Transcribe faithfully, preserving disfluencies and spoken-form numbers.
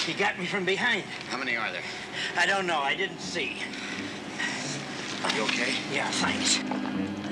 He got me from behind. How many are there? I don't know. I didn't see. You okay? Yeah, thanks.